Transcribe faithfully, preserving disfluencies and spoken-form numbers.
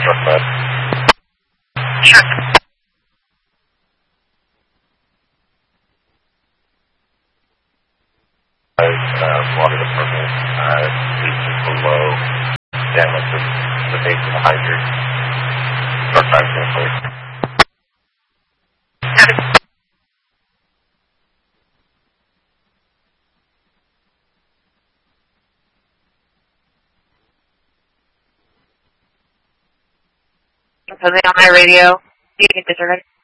Northwest. Sure. Uh, water department, uh, leaking below, damage to the base of the hydrant. North five ten, please. Something on my radio. You can disregard.